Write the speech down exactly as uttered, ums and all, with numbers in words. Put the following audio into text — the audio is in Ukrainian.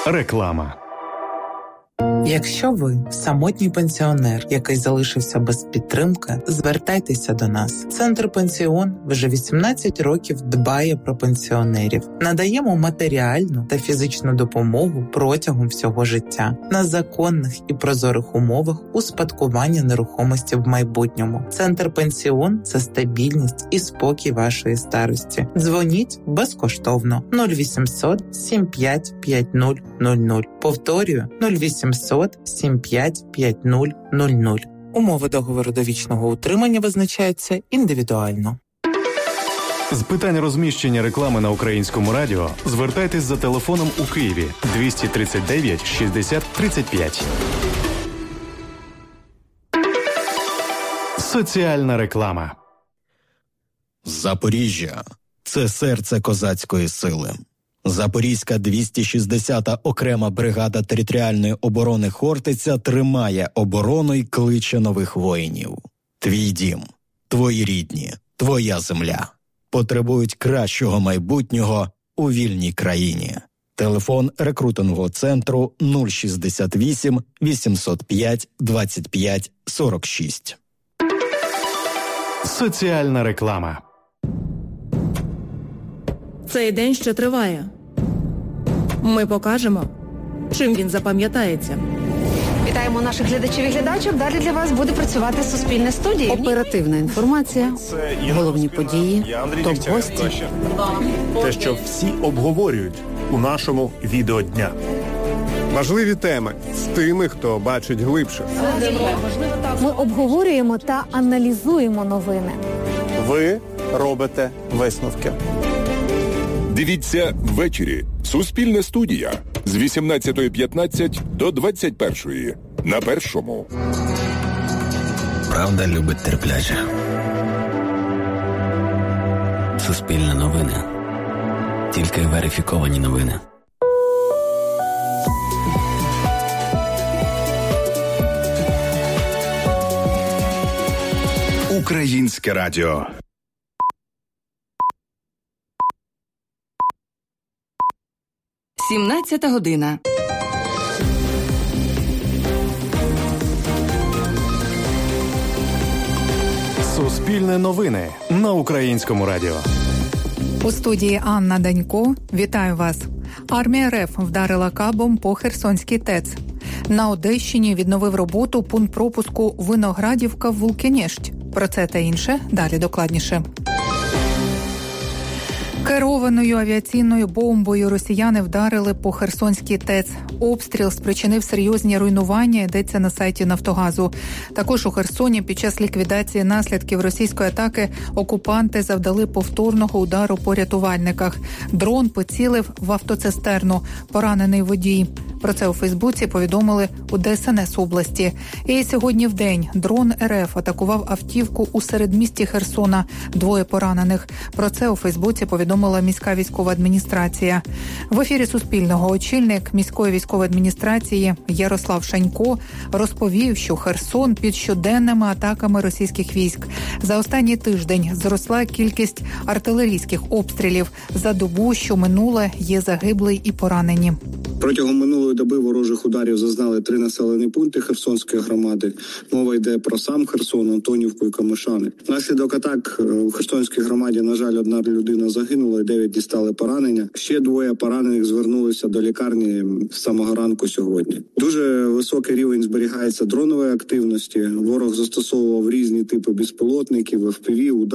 Реклама. Якщо ви самотній пенсіонер, який залишився без підтримки, звертайтеся до нас. Центр «Пенсіон» вже вісімнадцять років дбає про пенсіонерів. Надаємо матеріальну та фізичну допомогу протягом всього життя на законних і прозорих умовах успадкування нерухомості в майбутньому. Центр «Пенсіон» – це стабільність і спокій вашої старості. Дзвоніть безкоштовно нуль вісімсот сім п'ять п'ять нуль нуль нуль. Повторюю нуль вісімсот сім п'ять п'ять нуль нуль нуль. Умови договору довічного утримання визначаються індивідуально. З питань розміщення реклами на Українському радіо звертайтесь за телефоном у Києві двісті тридцять дев'ять шістдесят тридцять п'ять. Соціальна реклама. Запоріжжя – це серце козацької сили. Запорізька двісті шістдесята окрема бригада територіальної оборони «Хортиця» тримає оборону й кличе нових воїнів. Твій дім, твої рідні, твоя земля потребують кращого майбутнього у вільній країні. Телефон рекрутингового центру нуль шістдесят вісім вісімсот п'ять двадцять п'ять сорок шість. Соціальна реклама. Цей день ще триває. Ми покажемо, чим він запам'ятається. Вітаємо наших глядачів і глядачок. Далі для вас буде працювати Суспільне студія. Оперативна інформація, головні події, топ-гості. Те, що всі обговорюють у нашому відеодня. Важливі теми з тими, хто бачить глибше. Ми обговорюємо та аналізуємо новини. Ви робите висновки. Дивіться ввечері. Суспільне студія з вісімнадцятої п'ятнадцять до двадцять першої на Першому. Правда любить терпляче. Суспільне новини. Тільки верифіковані новини. Українське радіо. сімнадцята година. Суспільне новини на Українському радіо. У студії Анна Данько. Вітаю вас. Армія РФ вдарила кабом по Херсонській ТЕЦ. На Одещині відновив роботу пункт пропуску Виноградівка-Вулкінєшт. Про це та інше далі докладніше. Керованою авіаційною бомбою росіяни вдарили по Херсонській ТЕЦ. Обстріл спричинив серйозні руйнування, йдеться на сайті «Нафтогазу». Також у Херсоні під час ліквідації наслідків російської атаки окупанти завдали повторного удару по рятувальниках. Дрон поцілив в автоцистерну, поранений водій. Про це у Фейсбуці повідомили у ДСНС області. І сьогодні вдень дрон РФ атакував автівку у середмісті Херсона. Двоє поранених. Про це у Фейсбуці повідомила міська військова адміністрація. В ефірі Суспільного очільник міської військової адміністрації Ярослав Шанько розповів, що Херсон під щоденними атаками російських військ. За останній тиждень зросла кількість артилерійських обстрілів. За добу, що минула, є загиблий і поранені. Протягом минулої доби ворожих ударів зазнали три населені пункти Херсонської громади. Мова йде про сам Херсон, Антонівку і Камишани. Внаслідок атак у Херсонській громаді, на жаль, одна людина загинула і дев'ять дістали поранення. Ще двоє поранених звернулися до лікарні з самого ранку сьогодні. Дуже високий рівень зберігається дронової активності. Ворог застосовував різні типи безпілотників, еф пі ві, ударів.